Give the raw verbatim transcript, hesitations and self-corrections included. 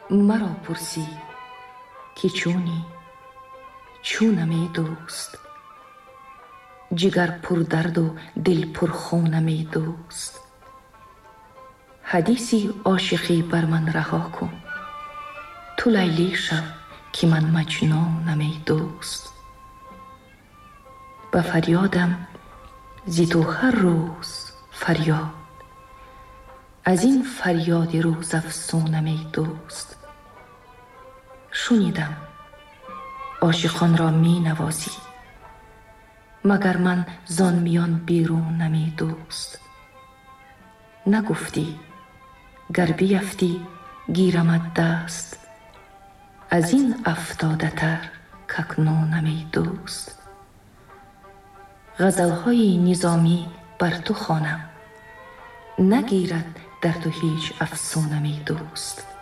مرا پرسی که چونی؟ چونم ای دوست؟ جگر پر درد و دل پر خونم ای دوست. حدیثی عاشقی بر من رها کن، تو لیلی شو که من مجنونم ای دوست. به فریادم زی تو هر روز فریاد، از این فریاد روز افسونم ای دوست. شنیدم عاشقان را می نوازی، مگر من زان میان بیرونم ای دوست. نگفتی گر بیفتی گیرمت دست، از این افتاده تر کاکنونم ای دوست. غزلهای نظامی بر تو خوانم، نگیرد در تو هیچ افسونم ای دوست.